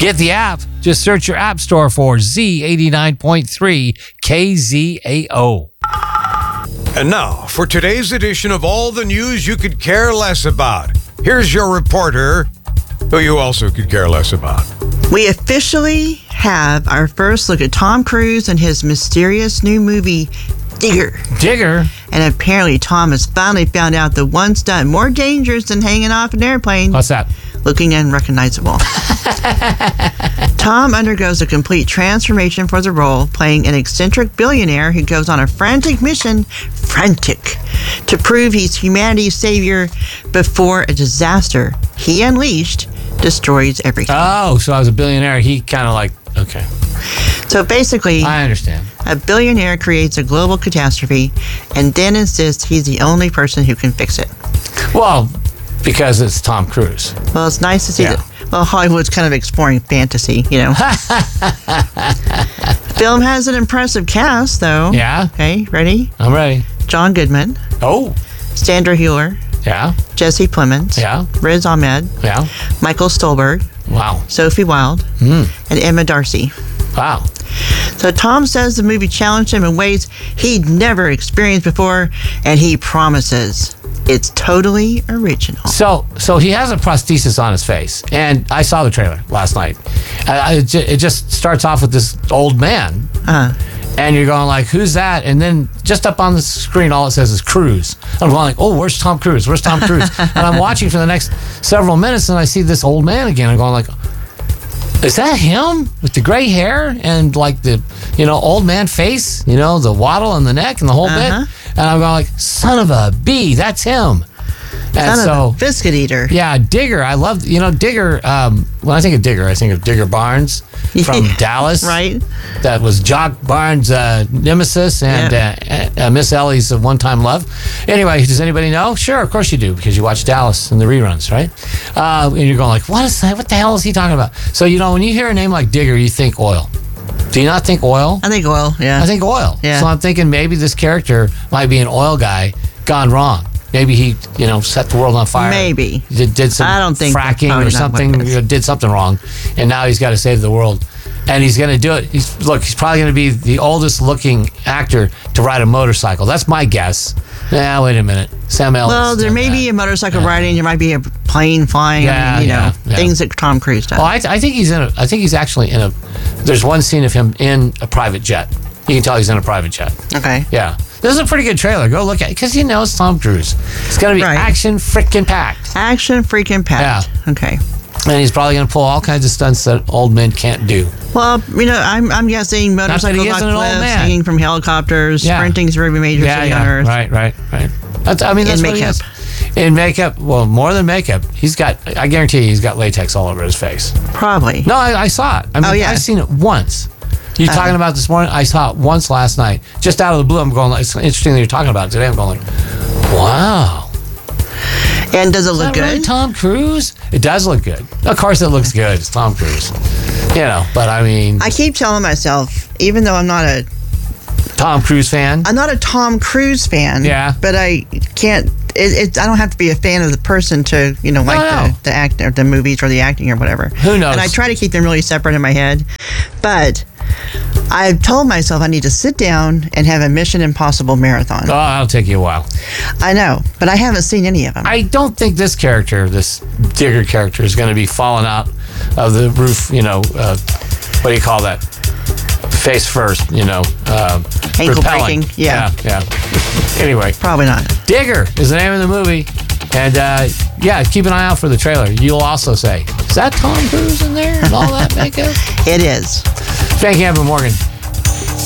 Get the app. Just search your app store for Z89.3 KZAO. And now, for today's edition of all the news you could care less about, here's your reporter, who you also could care less about. We officially have our first look at Tom Cruise and his mysterious new movie, Digger. Digger? And apparently Tom has finally found out the one stunt more dangerous than hanging off an airplane. What's that? Looking unrecognizable. Tom undergoes a complete transformation for the role, playing an eccentric billionaire who goes on a frantic mission, to prove he's humanity's savior before a disaster he unleashed destroys everything. Oh, so I was a billionaire. He kind of like, okay. So basically, I understand. A billionaire creates a global catastrophe and then insists he's the only person who can fix it. Well, because it's Tom Cruise. Well, it's nice to see that. Well, Hollywood's kind of exploring fantasy, you know. Film has an impressive cast, though. Yeah. Okay, ready? I'm ready. John Goodman. Oh. Sandra Hüller. Yeah. Jesse Plemons. Yeah. Riz Ahmed. Yeah. Michael Stolberg. Wow. Sophie Wilde. And Emma Darcy. Wow. So Tom says the movie challenged him in ways he'd never experienced before, and he promises it's totally original. So he has a prosthesis on his face, and I saw the trailer last night. It just starts off with this old man, and you're going like, "Who's that?" And then just up on the screen, all it says is Cruise. I'm going like, "Oh, where's Tom Cruise? Where's Tom Cruise?" And I'm watching for the next several minutes, and I see this old man again. I'm going like, is that him with the gray hair and like the, old man face, the waddle on the neck and the whole bit? And I'm going like, son of a bee, that's him. And son of a biscuit eater. Yeah, Digger. I love, Digger. When I think of Digger Barnes from Dallas. Right. That was Jock Barnes' nemesis and Miss Ellie's one-time love. Anyway, does anybody know? Sure, of course you do, because you watch Dallas and the reruns, right? And you're going like, what is that? What the hell is he talking about? So, when you hear a name like Digger, you think oil. Do you not think oil? I think oil, yeah. I think oil. Yeah. So I'm thinking maybe this character might be an oil guy gone wrong. Maybe he, set the world on fire. Maybe. Did some I don't think fracking or something, did something wrong. And now he's got to save the world. And he's going to do it. He's probably going to be the oldest looking actor to ride a motorcycle. That's my guess. Nah, wait a minute. Sam Ellis. Well, there may be a motorcycle riding. There might be a plane flying. Things that Tom Cruise does. Well, I think he's actually in a. There's one scene of him in a private jet. You can tell he's in a private jet. Okay. Yeah. This is a pretty good trailer. Go look at it because it's Tom Cruise. It's going to be action freaking packed. Action freaking packed. Yeah. Okay. And he's probably going to pull all kinds of stunts that old men can't do. Well, I'm guessing motorcycles like cliffs, hanging from helicopters, sprinting through every major city on Earth. Right. That's what makeup. he is. In makeup, well, more than makeup, I guarantee you, he's got latex all over his face. Probably. No, I saw it. I've seen it once. You're talking about this morning? I saw it once last night. Just out of the blue, I'm going like, it's interesting that you're talking about it today. I'm going like, wow. And does it look good? Really Tom Cruise? It does look good. Of course it looks good. It's Tom Cruise. But I keep telling myself, even though I'm not a Tom Cruise fan. I'm not a Tom Cruise fan. Yeah. But I can't. I don't have to be a fan of the person to like the act or the movies or the acting or whatever. Who knows? And I try to keep them really separate in my head, but I've told myself I need to sit down and have a Mission Impossible marathon. Oh, that'll take you a while. I know, but I haven't seen any of them. I don't think this Digger character, is going to be falling out of the roof. What do you call that? Face first. Ankle breaking. Yeah. Anyway, probably not. Digger is the name of the movie, and keep an eye out for the trailer. You'll also say, "Is that Tom Cruise in there and all that makeup?" It is. Frank Amber Morgan.